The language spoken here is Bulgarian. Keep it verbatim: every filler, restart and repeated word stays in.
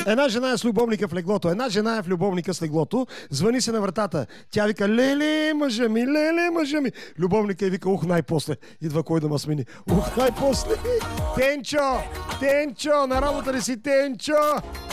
Една жена е с любовника в леглото. Една жена е в любовника с леглото. Звъни се на вратата. Тя вика, леле, мъжа ми, леле, мъжа ми. Любовника и вика, ух, най-после. Идва кой да ма смени. Ух, най-после. Тенчо, Тенчо, на работа ли си, Тенчо?